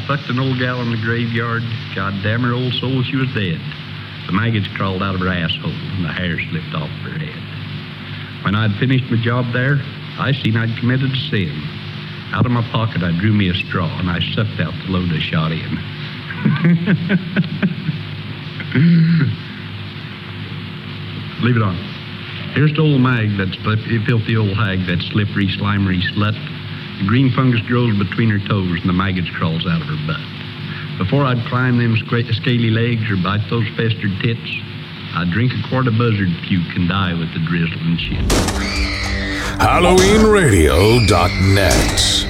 fucked an old gal in the graveyard. God damn her old soul, she was dead. The maggots crawled out of her asshole, and the hair slipped off her head. When I'd finished my job there, I seen I'd committed a sin. Out of my pocket, I drew me a straw, and I sucked out the load I shot in. Leave it on. Here's to old Mag, that filthy old hag, that slippery, slimery slut. The green fungus grows between her toes, and the maggots crawls out of her butt. Before I'd climb them scaly legs or bite those festered tits, I'd drink a quart of buzzard puke and die with the drizzle and shit. HalloweenRadio.net